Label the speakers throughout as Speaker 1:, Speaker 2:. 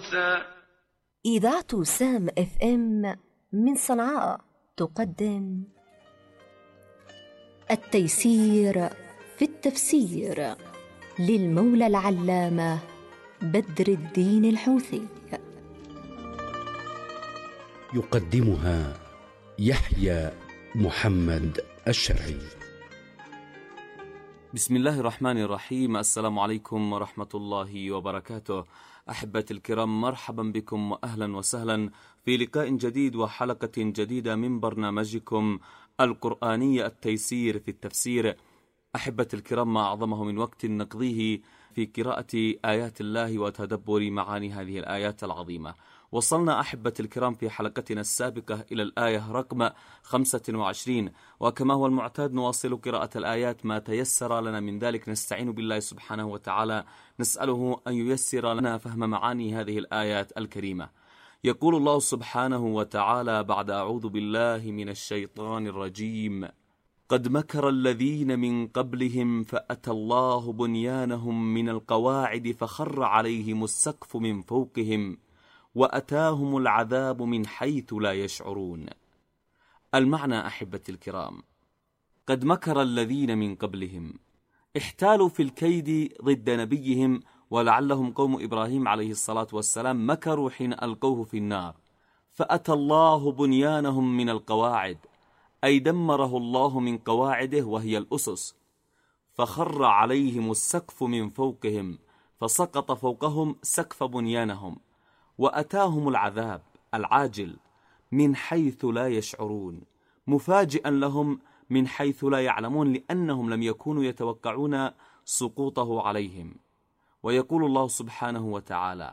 Speaker 1: موسى.
Speaker 2: إذاعة سام اف ام من صنعاء تقدم التيسير في التفسير للمولى العلامة بدر الدين الحوثي.
Speaker 3: يقدمها يحيى محمد الشرعي.
Speaker 4: بسم الله الرحمن الرحيم. السلام عليكم ورحمة الله وبركاته. أحبتي الكرام، مرحبا بكم وأهلا وسهلا في لقاء جديد وحلقة جديدة من برنامجكم القرآني التيسير في التفسير. أحبتي الكرام، ما أعظمه من وقت نقضيه في قراءة آيات الله وتدبر معاني هذه الآيات العظيمة. وصلنا أحبتي الكرام في حلقتنا السابقة إلى الآية رقم 25، وكما هو المعتاد نواصل قراءة الآيات ما تيسر لنا من ذلك. نستعين بالله سبحانه وتعالى، نسأله أن ييسر لنا فهم معاني هذه الآيات الكريمة. يقول الله سبحانه وتعالى بعد أعوذ بالله من الشيطان الرجيم: قد مكر الذين من قبلهم فأتى الله بنيانهم من القواعد فخر عليهم السقف من فوقهم وأتاهم العذاب من حيث لا يشعرون. المعنى أحبتي الكرام: قد مكر الذين من قبلهم، احتالوا في الكيد ضد نبيهم، ولعلهم قوم إبراهيم عليه الصلاة والسلام مكروا حين ألقوه في النار. فأتى الله بنيانهم من القواعد، أي دمره الله من قواعده وهي الأسس، فخر عليهم السقف من فوقهم، فسقط فوقهم سقف بنيانهم، وأتاهم العذاب العاجل من حيث لا يشعرون، مفاجئا لهم من حيث لا يعلمون، لأنهم لم يكونوا يتوقعون سقوطه عليهم. ويقول الله سبحانه وتعالى: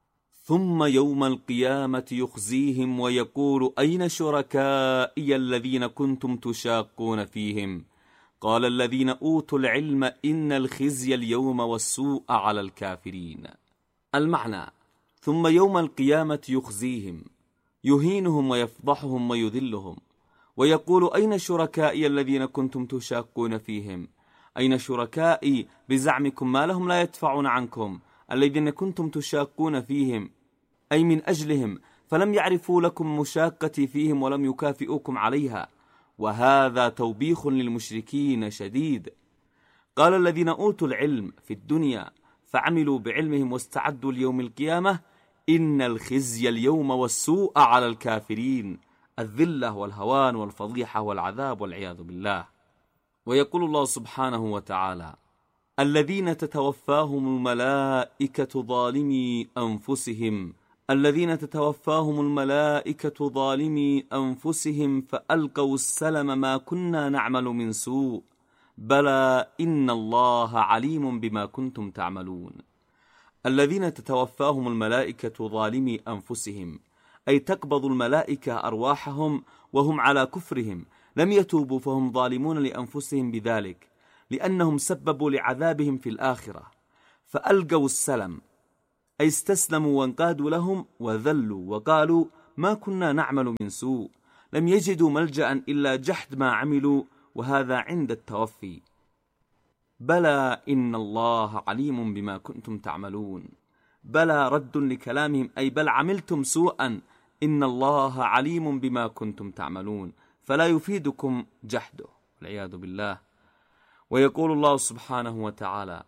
Speaker 4: ثم يوم القيامة يخزيهم ويقول أين شركائي الذين كنتم تشاقون فيهم قال الذين أوتوا العلم إن الخزي اليوم والسوء على الكافرين. المعنى: ثم يوم القيامة يخزيهم، يهينهم ويفضحهم ويذلهم، ويقول أين شركائي الذين كنتم تشاقون فيهم، أين شركائي بزعمكم ما لهم لا يدفعون عنكم الذين كنتم تشاقون فيهم، أي من أجلهم، فلم يعرفوا لكم مشاقتي فيهم ولم يكافئوكم عليها. وهذا توبيخ للمشركين شديد. قال الذين أوتوا العلم في الدنيا فعملوا بعلمهم واستعدوا ليوم القيامة إن الخزي اليوم والسوء على الكافرين، الذلة والهوان والفضيحة والعذاب والعياذ بالله. ويقول الله سبحانه وتعالى: الذين تتوفاهم الملائكة ظالمي أنفسهم، الذين تتوفاهم الملائكة ظالمي أنفسهم فألقوا السلم ما كنا نعمل من سوء بلى إن الله عليم بما كنتم تعملون. الذين تتوفاهم الملائكة ظالمي أنفسهم، أي تقبض الملائكة أرواحهم وهم على كفرهم، لم يتوبوا فهم ظالمون لأنفسهم بذلك، لأنهم سببوا لعذابهم في الآخرة. فألقوا السلم، أي استسلموا وانقادوا لهم وذلوا وقالوا ما كنا نعمل من سوء، لم يجدوا ملجأ إلا جحد ما عملوا، وهذا عند التوفي. بلى إن الله عليم بما كنتم تعملون، بلى رد لكلامهم، أي بل عملتم سوءا، إن الله عليم بما كنتم تعملون، فلا يفيدكم جحده والعياذ بالله. ويقول الله سبحانه وتعالى: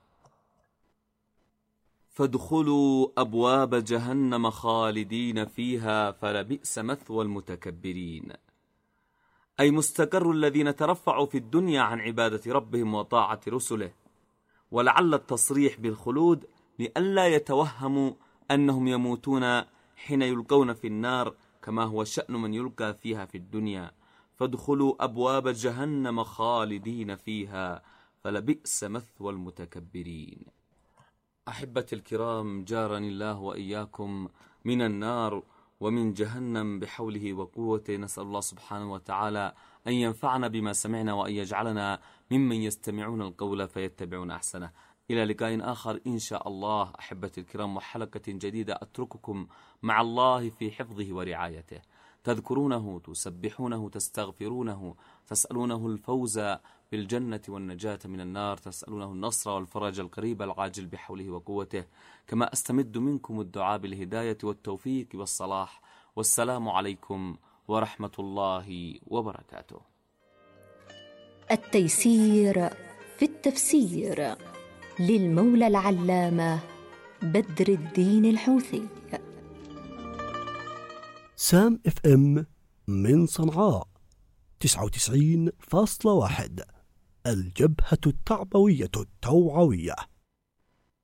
Speaker 4: فادخلوا أبواب جهنم خالدين فيها فلبئس مثوى المتكبرين، أي مستقر الذين ترفعوا في الدنيا عن عبادة ربهم وطاعة رسله. ولعل التصريح بالخلود لئلا يتوهموا أنهم يموتون حين يلقون في النار كما هو شأن من يلقى فيها في الدنيا. فادخلوا أبواب جهنم خالدين فيها فلبئس مثوى المتكبرين. أحبتي الكرام، جارني الله وإياكم من النار ومن جهنم بحوله وقوته. نسأل الله سبحانه وتعالى أن ينفعنا بما سمعنا وأن يجعلنا ممن يستمعون القول فيتبعون أحسنه. إلى لقاء آخر إن شاء الله أحبتي الكرام، وحلقة جديدة أترككم مع الله في حفظه ورعايته. تذكرونه، تسبحونه، تستغفرونه، تسألونه الفوز بالجنة والنجاة من النار، تسألونه النصر والفرج القريب العاجل بحوله وقوته. كما أستمد منكم الدعاء بالهداية والتوفيق والصلاح. والسلام عليكم ورحمة الله وبركاته.
Speaker 2: التيسير في التفسير للمولى العلامة بدر الدين الحوثي.
Speaker 1: سام اف ام من صنعاء 99.1 الجبهة التعبوية التوعوية.